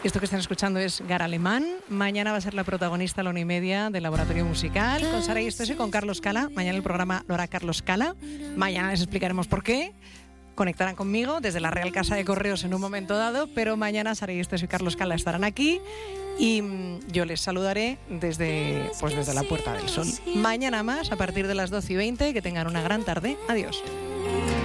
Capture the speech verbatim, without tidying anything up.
Esto que están escuchando es Gara Alemán. Mañana va a ser la protagonista a la una y media del Laboratorio Musical con Sara Esteso y con Carlos Cala. Mañana el programa lo hará Carlos Cala. Mañana les explicaremos por qué. Conectarán conmigo desde la Real Casa de Correos en un momento dado, pero mañana Sara Esteso y Carlos Cala estarán aquí y yo les saludaré desde, pues desde la Puerta del Sol. Mañana más, a partir de las doce y veinte. Que tengan una gran tarde. Adiós.